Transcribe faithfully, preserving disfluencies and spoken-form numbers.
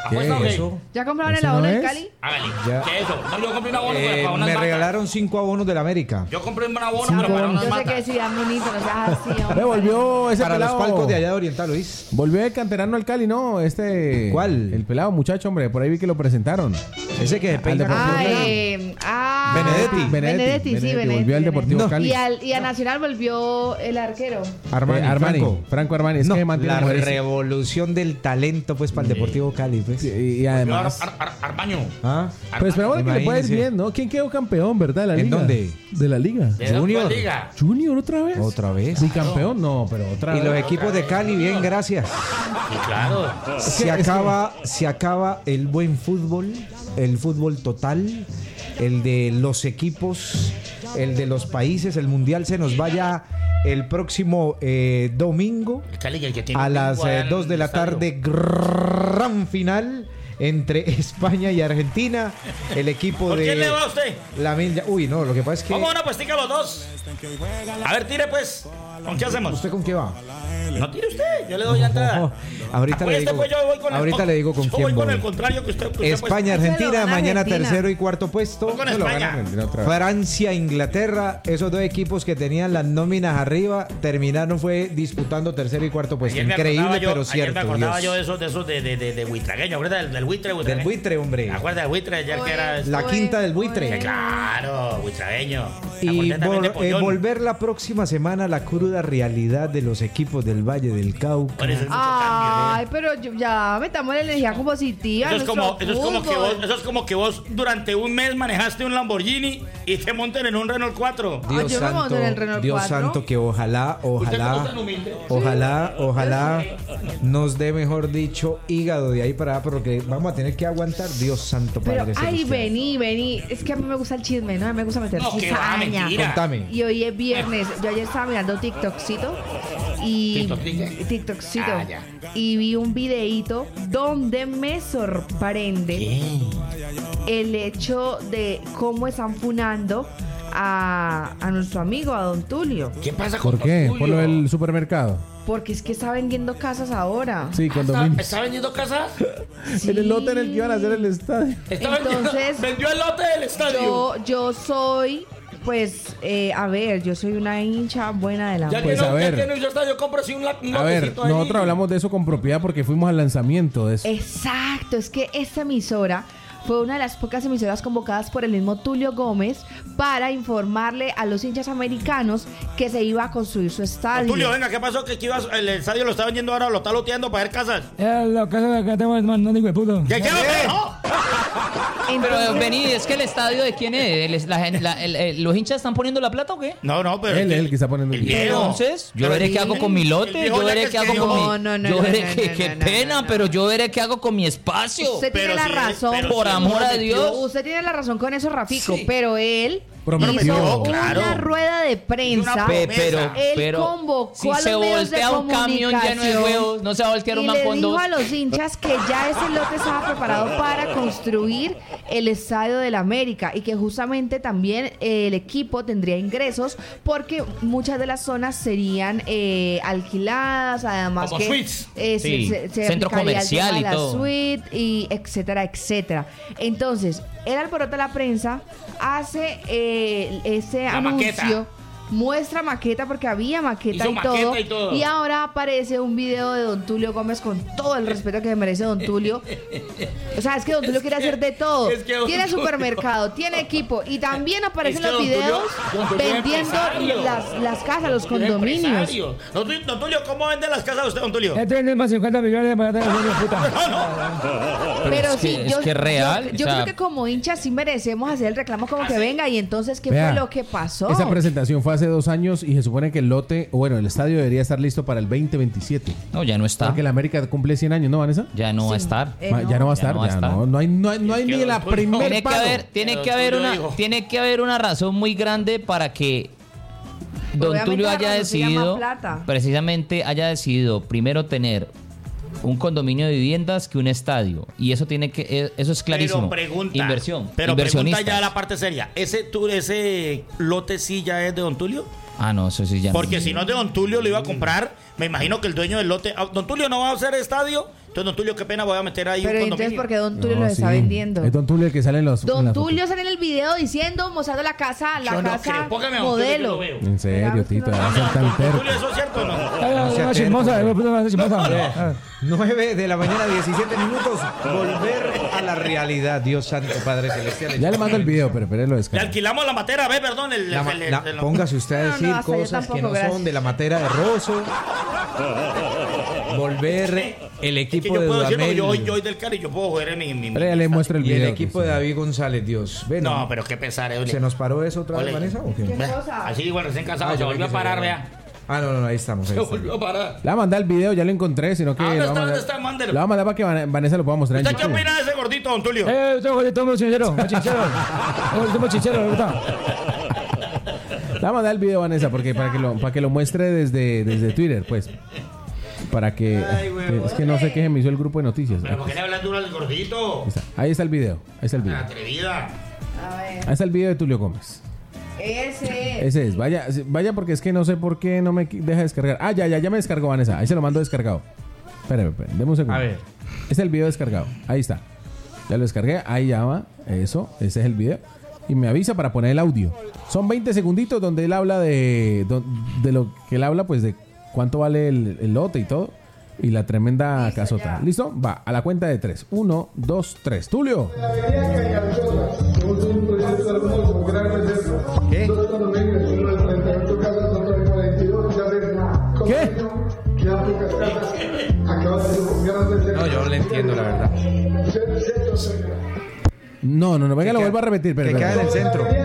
¿Qué es eso? ¿Ya compraron el ¿Eso abono no del es? Cali? Hágale. Ya. ¿Qué es eso? No, yo compré un abono Eh, para unas me vacas. regalaron cinco abonos del América. Yo compré un abono Cinco para, para abonos. unas Yo sé que vacas. decían bonito, no seas así, Ve, hombre. volvió ese Para pelado. los palcos de allá de Oriental, Luis. Volvió el canterano al Cali, ¿no? Este... ¿Cuál? El pelado muchacho, hombre. Por ahí vi que lo presentaron. Ese que se peina Al Deportivo Ah, con- Cali. eh, ah, Benedetti. Benedetti, sí, Benedetti. Volvió al Deportivo No. Cali. Y, al, y a Nacional volvió el arquero. Armani, Eh, Armani. Franco. Franco Armani. Es No, que mantiene la mujeres. revolución del talento, pues, para el Deportivo Cali, pues. Sí, y Yo, además... Ar- Ar- Armaño. ¿Ah? Pero esperamos que le pueda ir Imagínese. bien, ¿no? ¿Quién quedó campeón, verdad? de la ¿En liga? dónde? De la liga. ¿De Junior. cuál liga? ¿Junior otra vez? ¿Otra vez? ¿Bicampeón? No, pero otra Y vez. los equipos de Cali, bien, gracias. Sí, claro. Se acaba, se acaba el buen fútbol, el fútbol total, el de los equipos, el de los países, el mundial se nos vaya el próximo eh, domingo El Cali, el que tiene a un las pingo allá eh, en dos el de la estadio. tarde, gran final entre España y Argentina. El equipo ¿Por de quién le va a usted? la Milla- Uy, no, lo que pasa es que Vamos a una puestica los dos. A ver, tire pues. ¿Con qué hacemos? ¿usted con qué va? No tire usted, yo le doy la entrada. No, ahorita le Apueste, digo- pues, yo voy con el- ahorita le digo con yo quién voy con voy. el contrario que usted. que usted España, Ese lo Argentina, gana mañana Argentina. tercero y cuarto puesto. Voy con Eso lo gana España. Argentina otra vez. Francia, Inglaterra, esos dos equipos que tenían las nóminas arriba, terminaron fue disputando tercero y cuarto puesto. Ayer me Increíble, acordaba yo- pero ayer cierto. me acordaba Dios. yo de esos de esos de, de, de, de buitragueño, ¿acuerdas del, del buitre? Del buitragueño? buitre, hombre. ¿Acuerdas del buitre ayer que era? La Oye, quinta del buitre. oye. Claro, buitragueño. Y Acordé también de vol- eh, Pollón. volver la próxima semana a la cruda realidad de los equipos del Valle del Cauca. Por eso es mucho Ay, cambio, pero yo- ya metamos la energía positiva. Eso es, en como, nuestro eso, es como que fútbol. vos, eso es como que vos durante un mes manejaste un Lamborghini y te monten en un Renault cuatro. Ah, Dios yo me monto santo, en el Renault Dios cuatro. santo, que ojalá, ¿Usted cómo es ojalá, tan humilde? ojalá, ojalá nos dé, mejor dicho, hígado de ahí para allá, porque vamos a tener que aguantar, Dios santo, Pero, Padre ay, Celestial. vení, vení. Es que a mí me gusta el chisme, ¿no? A mí me gusta meter No, que va, cizaña. mentira. Contame. Y hoy es viernes. Yo ayer estaba mirando TikTokcito y ¿TikTok qué? TikTokcito Ah, ya. y vi un videíto donde me sorprende el hecho de cómo están funando a, a nuestro amigo, a Don Tulio. ¿Qué pasa con ¿Por qué? Tulio? Por lo del supermercado. Porque es que está vendiendo casas ahora. Sí, ¿Está, condominios. ¿Está vendiendo casas? En el lote en el que iban a hacer el estadio. ¿Está vendiendo- Entonces, vendió el lote del estadio. Yo, yo soy, pues, eh, a ver, yo soy una hincha buena de la Ya Pues, que no, a ver. ya que no hizo estadio, cómprese un, la- un A ver, lotecito ahí. nosotros hablamos de eso con propiedad porque fuimos al lanzamiento de eso. Exacto, es que esta emisora fue una de las pocas emisoras convocadas por el mismo Tulio Gómez para informarle a los hinchas americanos que se iba a construir su estadio. Tulio, venga, ¿qué pasó? Que aquí ibas- el estadio lo está vendiendo ahora, lo está loteando para ver casas. Eh, la casa de acá tengo es más, no digo de puto. ¿Qué qué? No. Pero Entonces, vení, es que el estadio de quién es, El- la gen- la- el- el- ¿los hinchas están poniendo la plata o qué? No, no, pero. Él es es el que está poniendo el el dinero. viejo. Entonces, yo Pero veré el- qué hago con mi el lote, viejo yo ya veré que qué hago es con que mi... no, no, no, yo no, veré no, que, no, qué no, no, pena, no, no. pero yo veré qué hago con mi espacio. usted tiene Pero la sí, razón. pero Por sí, amor a no, Dios. Usted tiene la razón con eso, Rafico, Sí. pero él Prometió, hizo claro. una rueda de prensa. Una Pe- promesa. pero, Él pero convocó si a se los medios de voltea un camión lleno de comunicación huevos, no se va a voltear un y man le con dijo dos. a los hinchas que ya ese lote estaba preparado para construir el Estadio del América y que justamente también eh, el equipo tendría ingresos porque muchas de las zonas serían eh, alquiladas, además Como que suites. eh, se- Sí, se- se centro aplicaría el comercial tema y de la todo. suite y etcétera, etcétera. Entonces, él alborota la prensa, hace eh, ese La anuncio. maqueta. Muestra maqueta porque había maqueta Hizo y, maqueta todo, y todo. y ahora aparece un video de Don Tulio Gómez con todo el respeto que merece Don Tulio. O sea, es que Don Tulio quiere hacer de todo. Es que Don Tiene Tulio- supermercado, tiene equipo y también aparecen Es que los Don Tulio- videos Don Tulio es vendiendo empresario. las, las casas, los Don Tulio es condominios. empresario. Don Tulio, Don Tulio, ¿cómo vende las casas usted, Don Tulio? Este tiene más cincuenta millones para tener de puta. Pero es sí, que- es yo, que es real, yo, o yo sea- creo que como hinchas sí merecemos hacer el reclamo como que venga y entonces ¿qué Vea, fue lo que pasó? Esa presentación fue hace dos años y se supone que el lote, o bueno, el estadio debería estar listo para el veinte veintisiete. No, ya no está. Porque la América cumple cien años, ¿no, Vanessa? Ya no va a estar. Eh, Ma- no. Ya no va a Ya estar, no va a ya estar. no. No hay, no hay, no hay Es que ni la Don Tulio- primer Tiene que palo. haber, tiene Don que haber Tulio una, dijo. tiene que haber una razón muy grande para que Don Obviamente Tulio la haya razón se llama decidido, plata. precisamente haya decidido primero tener un condominio de viviendas que un estadio. Y eso tiene que, eh, eso es clarísimo. Pero pregunta. Inversión. Pero inversionistas. pregunta ya la parte seria. ¿Ese, tu- ese lote sí ya es de Don Tulio? Ah, no, eso sí ya no. Porque si no es de Don Tulio, lo iba a comprar. Me imagino que el dueño del lote. ah, Don Tulio no va a hacer estadio. Entonces, don Tulio, qué pena, voy a meter ahí Pero un entonces, condominio. ¿por qué Don Tulio No, los está sí. vendiendo? Es Don Tulio el que sale en los. en Don las Tulio sale en el video diciendo, mostrando la casa, la Yo no casa creo, póngame a Don Tulio que modelo. lo veo. fotos. En serio, Tito, va a ser tan Don terco. Tulio, ¿eso es cierto o no? Ah, sea una terco, chismosa, hombre. eh, puta, una chismosa. Ah. nueve de la mañana, diecisiete minutos. Volver a la realidad, Dios Santo, Padre Celestial. Ya le mando el video, pero pero él lo Le descarga. alquilamos la matera, ve, perdón. El, La ma- el- el- la- el- póngase usted a No, no, decir hasta yo cosas que tampoco, no gracias. son de la matera de Rosso. Volver el Es que equipo yo de puedo decir, porque Dudamel yo, yo soy del Cari, yo puedo jugar en mi... mi, mi Pero ya le muestro el y el video. equipo que de sí. David González, Dios. Ve, No, no. pero qué pesar, eh, ole. ¿Se nos paró eso otra vez, Ole. Vanessa? ¿O qué? Ve, cosa? así igual recién casado, Ah, se yo volvió a vi que se parar, paró. vea. Ah, no, no, no, ahí estamos. Ahí Se estamos. volvió a parar. Le voy a mandar el video, ya lo encontré, sino que. Ah, ¿dónde lo voy a está? mandar- ¿Dónde está? Mándelo. Lo voy a mandar para que Van- Vanessa lo pueda mostrar en ¿Usted qué YouTube. opina de ese gordito, don Tulio? Eh, usted es muy sincero, muy sincero. Usted muy sincero, ¿verdad? Le voy a mandar el video, Vanessa, porque para que lo, para que lo muestre desde, desde Twitter, pues. Para que. Ay, güey, es que no sé qué se me hizo el grupo de noticias. ¿Pero por qué le hablan duro al gordito? Ahí está. Ahí está el video. Ahí está el video. Atrevida. A ver, Ahí está el video de Tulio Gómez. ese es. Ese es. Vaya, vaya porque es que no sé por qué no me qui- deja descargar. Ah, ya, ya, ya me descargó, Vanessa. Ahí se lo mando descargado. Espérame, espérame. Deme un segundo. A ver. Este es el video descargado. Ahí está. Ya lo descargué. Ahí ya va. Eso. Ese es el video. Y me avisa para poner el audio. Son veinte segunditos donde él habla de... do- De lo que él habla, pues de cuánto vale el, el lote y todo. Y la tremenda casota. ¿Listo? Va. A la cuenta de tres. Uno, dos, tres. Tulio. ¿Qué? ¿Qué? No, yo no le entiendo, la verdad. No, no, no. Venga, lo Que vuelvo a repetir. Que Pero, queda en el centro.